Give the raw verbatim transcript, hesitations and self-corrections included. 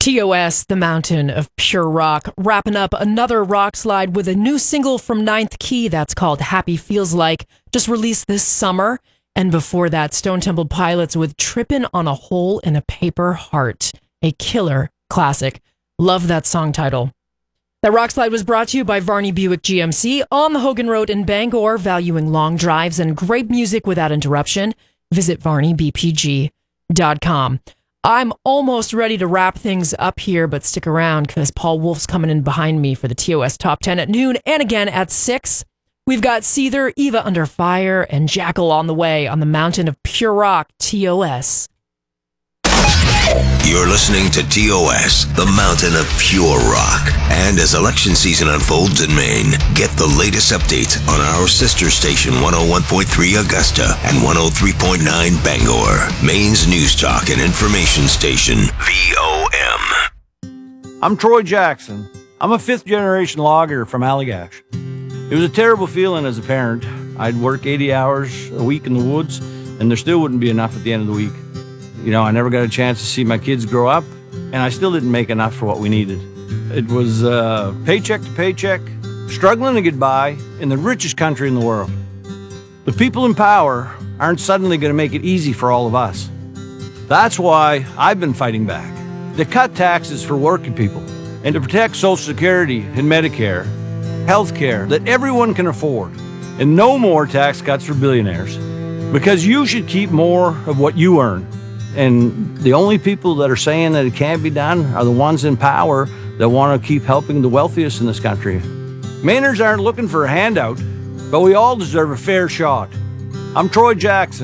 T O S, The Mountain of Pure Rock, wrapping up another rock slide with a new single from Ninth Key that's called Happy Feels Like, just released this summer. And before that, Stone Temple Pilots with Trippin' on a Hole in a Paper Heart, a killer classic. Love that song title. That rock slide was brought to you by Varney Buick G M C on the Hogan Road in Bangor, valuing long drives and great music without interruption. Visit varney b p g dot com. I'm almost ready to wrap things up here, but stick around because Paul Wolf's coming in behind me for the T O S Top ten at noon and again at six. We've got Seether, Eva Under Fire, and Jackal on the way on the Mountain of Pure Rock, T O S. You're listening to T O S, the Mountain of Pure Rock. And as election season unfolds in Maine, get the latest updates on our sister station one oh one point three Augusta and one oh three point nine Bangor, Maine's news talk and information station, V O M. I'm Troy Jackson. I'm a fifth-generation logger from Allagash. It was a terrible feeling as a parent. I'd work eighty hours a week in the woods, and there still wouldn't be enough at the end of the week. You know, I never got a chance to see my kids grow up, and I still didn't make enough for what we needed. It was uh, paycheck to paycheck, struggling to get by in the richest country in the world. The people in power aren't suddenly going to make it easy for all of us. That's why I've been fighting back. To cut taxes for working people and to protect Social Security and Medicare, health care that everyone can afford, and no more tax cuts for billionaires. Because you should keep more of what you earn. And the only people that are saying that it can't be done are the ones in power that want to keep helping the wealthiest in this country. Mainers aren't looking for a handout, but we all deserve a fair shot. I'm Troy Jackson.